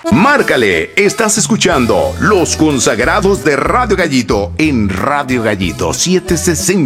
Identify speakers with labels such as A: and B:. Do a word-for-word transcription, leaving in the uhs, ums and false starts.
A: Márcale, estás escuchando Los Consagrados de Radio Gallito en Radio Gallito setecientos sesenta.